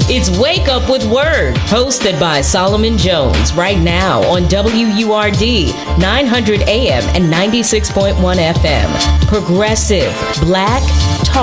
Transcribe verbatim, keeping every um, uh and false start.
It's Wake Up with Word, hosted by Solomon Jones, right now on W U R D, nine hundred A M and ninety-six point one F M. Progressive Black Talk.